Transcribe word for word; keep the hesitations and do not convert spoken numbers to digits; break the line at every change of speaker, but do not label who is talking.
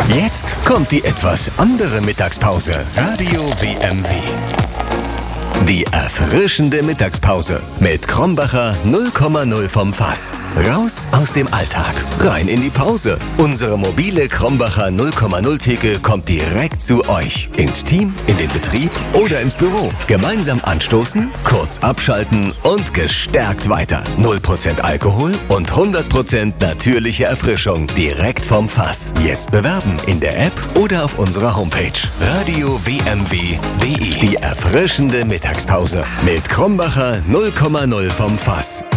Jetzt kommt die etwas andere Mittagspause. Radio W M W. Die erfrischende Mittagspause mit Krombacher null Komma null vom Fass. Raus aus dem Alltag, rein in die Pause. Unsere mobile Krombacher null Komma null Theke kommt direkt zu euch. Ins Team, in den Betrieb oder ins Büro. Gemeinsam anstoßen, kurz abschalten und gestärkt weiter. null Prozent Alkohol und hundert Prozent natürliche Erfrischung direkt vom Fass. Jetzt bewerben in der App oder auf unserer Homepage. Radio W M W punkt de. Die erfrischende Mittagspause mit Krombacher null Komma null vom Fass.